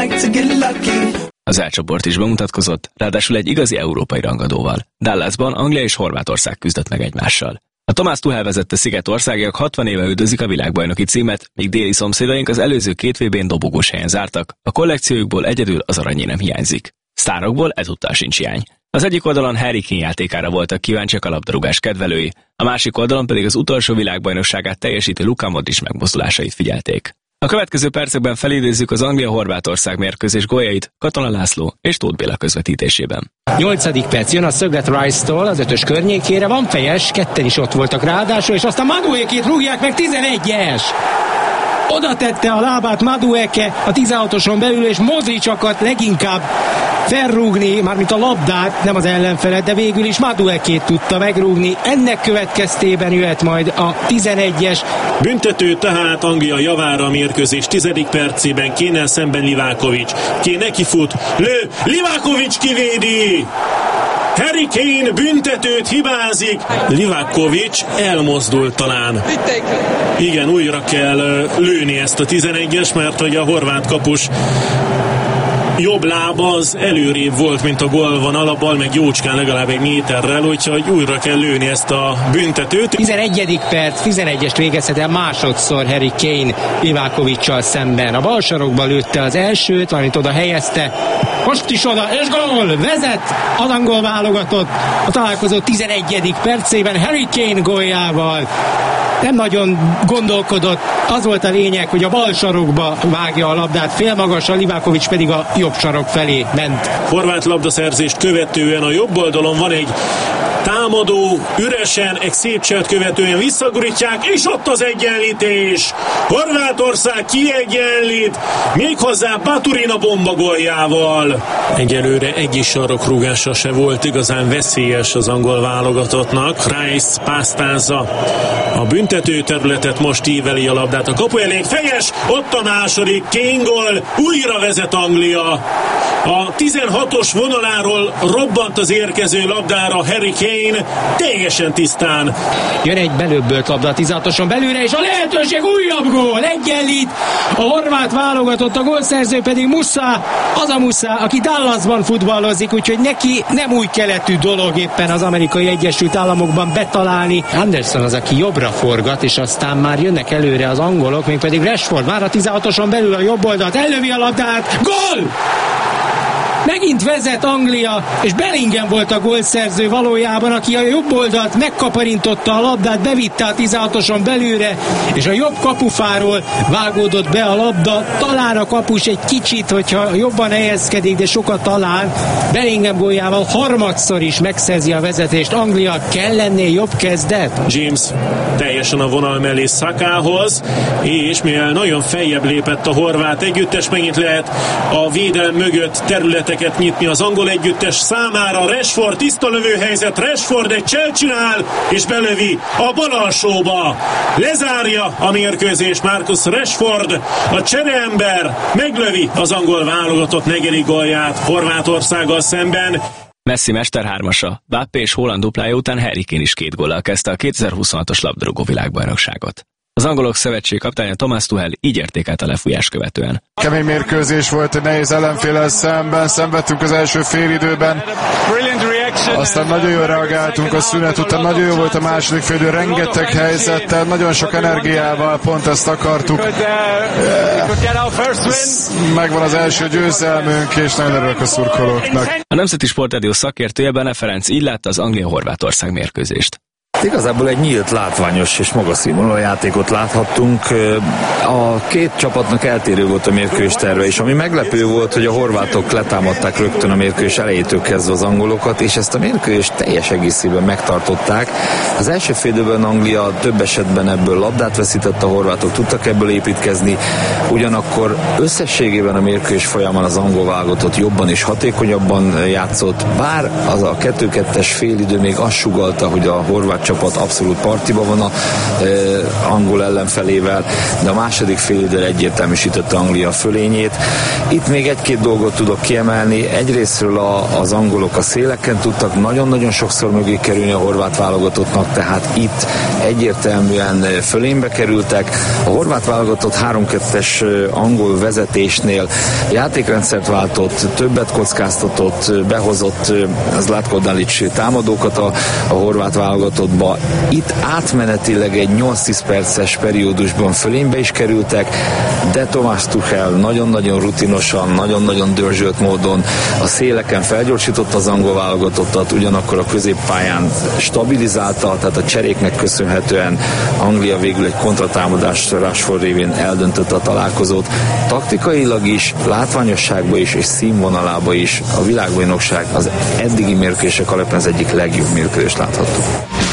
Az E csoport is bemutatkozott, ráadásul egy igazi európai rangadóval. Dallasban Anglia és Horvátország küzdött meg egymással. A Thomas Tuchel vezette szigetországiak 60 éve üldözik a világbajnoki címet, míg déli szomszédaink az előző 2 VB-n dobogós helyen zártak, a kollekciójukból egyedül az aranyé nem hiányzik. Sztárokból ezúttal sincs hiány. Az egyik oldalon Harry Kane játékára voltak kíváncsiak a labdarúgás kedvelői, a másik oldalon pedig az utolsó világbajnokságát teljesítő Luka Modric megmozdulásait figyelték. A következő percekben felidézzük az Anglia-Horvátország mérkőzés góljait Katona László és Tóth Béla közvetítésében. 8. perc jön a szöglet Rice-tól az 5-ös környékére, van fejes, ketten is ott voltak ráadásul, és aztán Maduekét rúgják meg, 11-es! Oda tette a lábát Madueke a 16-oson belül, és Modric akart leginkább felrúgni, mármint a labdát, nem az ellenfelet, de végül is Maduekét tudta megrúgni. Ennek következtében jöhet majd a 11-es. Büntető tehát Anglia javára a mérkőzés 10. percében, Kane-nel szemben Livakovic. Kane nekifut, lő, Livakovic kivédi! Harry Kane büntetőt hibázik, Livakovic elmozdult talán. Igen, újra kell lőni ezt a 11-es, mert hogy a horvát kapus jobb lába az előrébb volt, mint a gólvonal, a bal meg jócskán legalább egy méterrel, úgyhogy újra kell lőni ezt a büntetőt. 11. perc, 11-est végezhet el másodszor Harry Kane Livakovic-sal szemben. A bal sarokba lőtte az elsőt, valamint oda helyezte. Most is oda, és gól! Vezet az angol válogatott a találkozó 11. percében Harry Kane góljával. Nem nagyon gondolkodott, az volt a lényeg, hogy a bal sarokba vágja a labdát félmagasra, Livakovic pedig a jobb sarok felé ment. Horvát labdaszerzést követően a jobb oldalon van egy támadó, üresen, egy szép cselt követően visszagurítják, és ott az egyenlítés. Horvátország kiegyenlít, méghozzá Baturina bomba góljával. Egyelőre egy is sarokrúgása se volt igazán veszélyes az angol válogatottnak. Rice pásztázza a büntető területet, most íveli a labdát a kapu elé, fejes, ott a második, Kane gól, újra vezet Anglia. A 16-os vonaláról robbant az érkező labdára Harry Kane, teljesen tisztán. Jön egy belöbbölt labda a 16-oson belőle, és a lehetőség újabb gól, egyenlít a horvát válogatott, a gólszerző pedig Musa, az a Musa, aki Dallasban futballozik, úgyhogy neki nem új keletű dolog éppen az Amerikai Egyesült Államokban betalálni. Anderson az, aki jobbra forgat, és aztán már jönnek előre az angolok, mégpedig Rashford már a 16-oson belül a jobb oldalt, ellövi a labdát, gól! Megint vezet Anglia, és Bellingham volt a gólszerző valójában, aki a jobb oldalt megkaparintotta a labdát, bevitte a 16-oson belőle, és a jobb kapufáról vágódott be a labda. Talán a kapus egy kicsit, hogyha jobban helyezkedik, de sokat talán. Bellingham góljával harmadszor is megszerzi a vezetést. Anglia, kell lenné jobb kezdet? James teljesen a vonal mellé Sakahoz, és mivel nagyon feljebb lépett a horvát együttes, megint lehet a védelem mögött területeket nyitni az angol együttes számára. Rashford, tiszta lövőhelyzet, Rashford egy cselt csinál, és belövi a bal alsóba. Lezárja a mérkőzést Marcus Rashford, a csereember meglövi az angol válogatott negyedik gólját Horvátországgal szemben. Messi mesterhármasa, Mbappé és Haaland duplája után Harry Kane is 2 góllal kezdte a 2026-os labdarúgó világbajnokságot. Az angolok szövetség kapitánja Thomas Tuchel így értékelt a lefújás követően. Kemény mérkőzés volt, egy nehéz ellenféllel szemben, szenvedtünk az első félidőben. Aztán nagyon jól reagáltunk a szünet után, nagyon jó volt a második félidő, rengeteg helyzettel, nagyon sok energiával, pont ezt akartuk. Megvan az első győzelmünk, és nagyon örülök a szurkolóknak. A Nemzeti Sportrádió szakértője Bene Ferenc így látta az Anglia-Horvátország mérkőzést. Igazából egy nyílt, látványos és magas színvonalú játékot láthattunk. A két csapatnak eltérő volt a mérkőzés terve, és ami meglepő volt, hogy a horvátok letámadták rögtön a mérkőzés elejétől kezdve az angolokat, és ezt a mérkőzést teljes egészében megtartották. Az első félidőben Anglia több esetben ebből labdát veszített, a horvátok tudtak ebből építkezni, ugyanakkor összességében a mérkőzés folyamán az angol válogatott jobban és hatékonyabban játszott, bár az a 2-2-es félidő még azt sugallta, hogy a horvát csapat csapat abszolút partiba van a angol ellenfelével, de a második félidőre egyértelműsítette Anglia fölényét. Itt még egy-két dolgot tudok kiemelni. Egyrésztről az angolok a széleken tudtak nagyon-nagyon sokszor mögé kerülni a horvát válogatottnak, tehát itt egyértelműen fölénybe kerültek. A horvát válogatott 3-2-es angol vezetésnél játékrendszert váltott, többet kockáztatott, behozott Zlatko Dalic támadókat a horvát válogatottba. Itt átmenetileg egy 8-10 perces periódusban fölénybe is kerültek, de Thomas Tuchel nagyon-nagyon rutinosan, nagyon-nagyon dörzsölt módon a széleken felgyorsította az angol válogatottat, ugyanakkor a középpályán stabilizálta, tehát a cseréknek köszönhetően Anglia végül egy kontratámadás Rashford révén eldöntötte a találkozót. Taktikailag is, látványosságban is és színvonalában is a világbajnokság az eddigi mérkőzések alapján az egyik legjobb mérkőzést látható.